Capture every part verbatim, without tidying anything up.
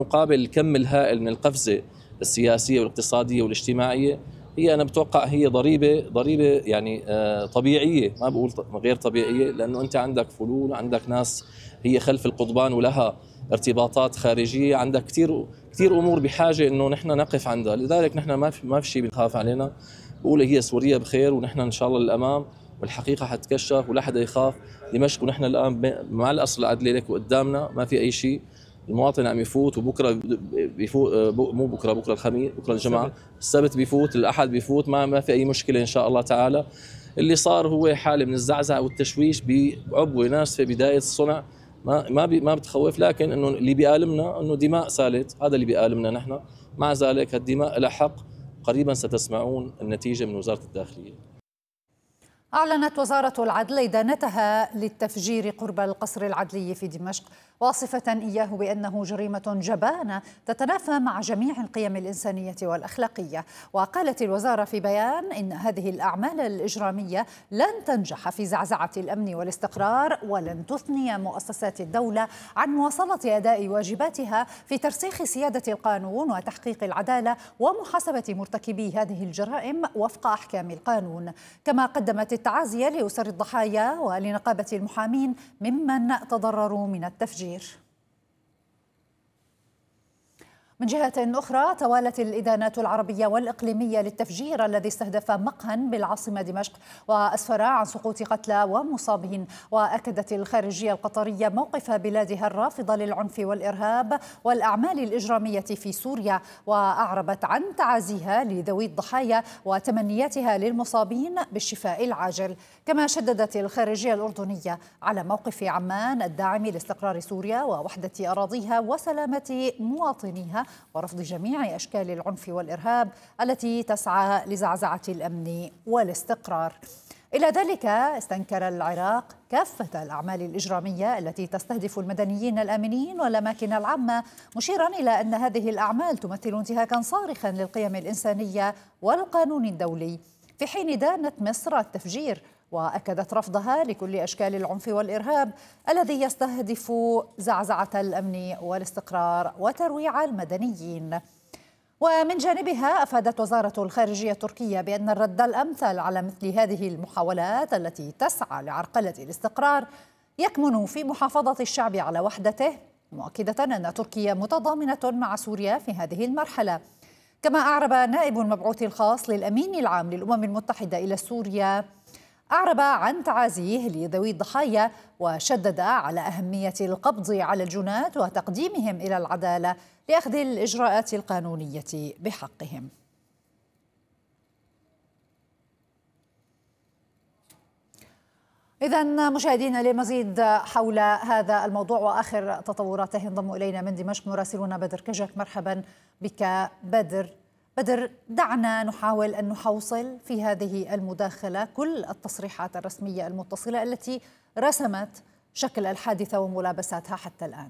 مقابل الكم الهائل من القفزة السياسية والاقتصادية والاجتماعية، هي أنا بتوقع هي ضريبة ضريبة يعني آه، طبيعية، ما بقول غير طبيعية، لأنه أنت عندك فلول، عندك ناس هي خلف القضبان ولها ارتباطات خارجية، عندك كثير كثير أمور بحاجة إنه نحن نقف عندها، لذلك نحن ما في ما في شيء بنخاف علينا. بقول هي سوريا بخير ونحن إن شاء الله للأمام، والحقيقة حتكشف ولا حدا يخاف. دمشق ونحن الآن مع الأصل العدلي لك وقدامنا، ما في أي شيء. المواطن عم يفوت، وبكره بيفوت، مو بكره، بكره الخميس، بكره الجمعه، السبت بيفوت، الاحد بيفوت، ما ما في اي مشكله ان شاء الله تعالى. اللي صار هو حاله من الزعزعه والتشويش بعبوه ناسفه بدايه الصنع، ما ما بي ما بتخوف، لكن انه اللي بيألمنا انه دماء سالت، هذا اللي بيألمنا نحن. مع ذلك الدماء لها حق، قريبا ستسمعون النتيجه من وزاره الداخليه. أعلنت وزارة العدل إدانتها للتفجير قرب القصر العدلي في دمشق، واصفة إياه بأنه جريمة جبانة تتنافى مع جميع القيم الإنسانية والأخلاقية. وقالت الوزارة في بيان إن هذه الأعمال الإجرامية لن تنجح في زعزعة الأمن والاستقرار، ولن تثني مؤسسات الدولة عن مواصلة أداء واجباتها في ترسيخ سيادة القانون وتحقيق العدالة ومحاسبة مرتكبي هذه الجرائم وفق أحكام القانون. كما قدمت التعازي لأسر الضحايا ولنقابة المحامين ممن تضرروا من التفجير. من جهة أخرى، توالت الإدانات العربية والإقليمية للتفجير الذي استهدف مقهى بالعاصمة دمشق وأسفر عن سقوط قتلى ومصابين. وأكدت الخارجية القطرية موقف بلادها الرافض للعنف والإرهاب والأعمال الإجرامية في سوريا، وأعربت عن تعازيها لذوي الضحايا وتمنياتها للمصابين بالشفاء العاجل. كما شددت الخارجية الأردنية على موقف عمان الداعم لاستقرار سوريا ووحدة أراضيها وسلامة مواطنيها، ورفض جميع أشكال العنف والإرهاب التي تسعى لزعزعة الأمن والاستقرار. إلى ذلك استنكر العراق كافة الأعمال الإجرامية التي تستهدف المدنيين الآمنين والأماكن العامة، مشيرا إلى أن هذه الأعمال تمثل انتهاكا صارخا للقيم الإنسانية والقانون الدولي، في حين دانت مصر التفجير وأكدت رفضها لكل أشكال العنف والإرهاب الذي يستهدف زعزعة الأمن والاستقرار وترويع المدنيين. ومن جانبها أفادت وزارة الخارجية التركية بأن الرد الأمثل على مثل هذه المحاولات التي تسعى لعرقلة الاستقرار يكمن في محافظة الشعب على وحدته، مؤكدة أن تركيا متضامنة مع سوريا في هذه المرحلة. كما أعرب نائب المبعوث الخاص للأمين العام للأمم المتحدة إلى سوريا أعرب عن تعازيه لذوي الضحايا، وشدد على أهمية القبض على الجنات وتقديمهم إلى العدالة لأخذ الإجراءات القانونية بحقهم. إذن مشاهدينا، للمزيد حول هذا الموضوع وآخر تطوراته ينضم إلينا من دمشق مراسلنا بدر كجك. مرحبا بك بدر. بدر، دعنا نحاول أن نحوصل في هذه المداخلة كل التصريحات الرسمية المتصلة التي رسمت شكل الحادثة وملابساتها حتى الآن.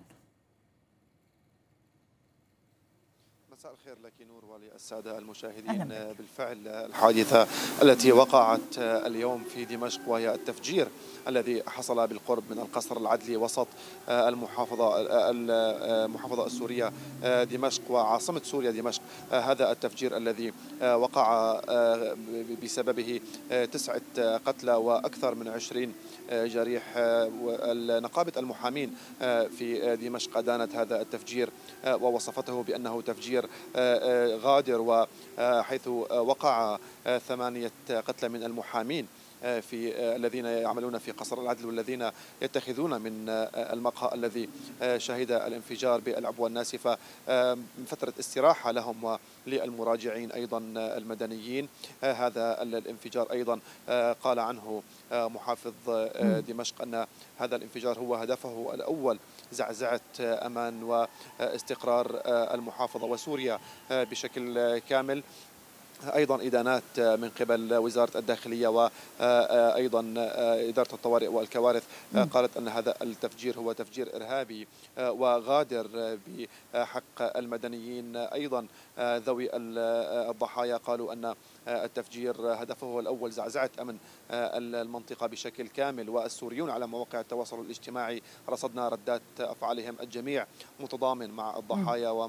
مساء الخير لك نور وللسادة المشاهدين. بالفعل الحادثة التي وقعت اليوم في دمشق وهي التفجير الذي حصل بالقرب من القصر العدلي وسط المحافظة المحافظة السورية دمشق وعاصمة سوريا دمشق. هذا التفجير الذي وقع بسببه تسعة قتلى وأكثر من عشرين جريح. نقابة المحامين في دمشق أدانت هذا التفجير ووصفته بأنه تفجير غادر، وحيث وقع ثمانية قتلى من المحامين في الذين يعملون في قصر العدل والذين يتخذون من المقهى الذي شهد الانفجار بالعبوة الناسفة من فترة استراحة لهم وللمراجعين أيضا المدنيين. هذا الانفجار أيضا قال عنه محافظ دمشق أن هذا الانفجار هو هدفه الأول زعزعة أمان واستقرار المحافظة وسوريا بشكل كامل. أيضا إدانات من قبل وزارة الداخلية وأيضا إدارة الطوارئ والكوارث قالت أن هذا التفجير هو تفجير إرهابي وغادر بحق المدنيين. أيضا ذوي الضحايا قالوا أن التفجير هدفه الأول زعزعة أمن المنطقة بشكل كامل. والسوريون على مواقع التواصل الاجتماعي رصدنا ردات أفعالهم الجميع متضامن مع الضحايا